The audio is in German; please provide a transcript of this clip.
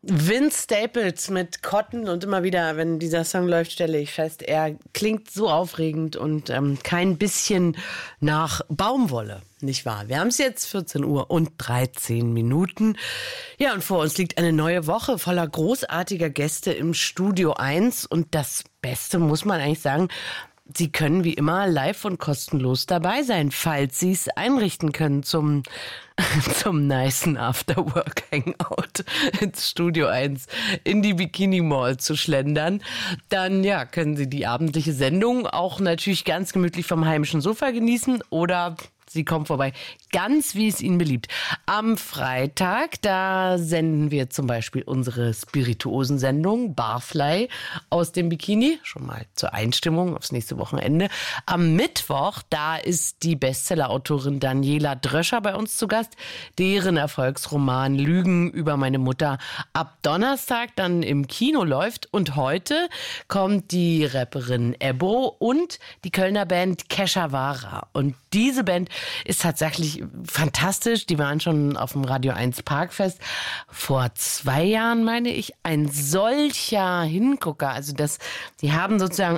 Vince Staples mit Cotton und immer wieder, wenn dieser Song läuft, stelle ich fest, er klingt so aufregend und kein bisschen nach Baumwolle, nicht wahr? Wir haben es jetzt 14 Uhr und 13 Minuten. Ja, und vor uns liegt eine neue Woche voller großartiger Gäste im Studio 1 und das Beste muss man eigentlich sagen, Sie können wie immer live und kostenlos dabei sein, falls Sie es einrichten können zum nicen After-Work-Hangout ins Studio 1 in die Bikini Mall zu schlendern. Dann können Sie die abendliche Sendung auch natürlich ganz gemütlich vom heimischen Sofa genießen oder Sie kommen vorbei, ganz wie es Ihnen beliebt. Am Freitag, da senden wir zum Beispiel unsere Spirituosensendung Barfly aus dem Bikini. Schon mal zur Einstimmung aufs nächste Wochenende. Am Mittwoch, da ist die Bestsellerautorin Daniela Dröscher bei uns zu Gast. Deren Erfolgsroman Lügen über meine Mutter ab Donnerstag dann im Kino läuft. Und heute kommt die Rapperin Ebbo und die Kölner Band Keshavara. Und diese Band ist tatsächlich fantastisch. Die waren schon auf dem Radio 1 Parkfest vor 2 Jahren, meine ich. Ein solcher Hingucker. Also die haben sozusagen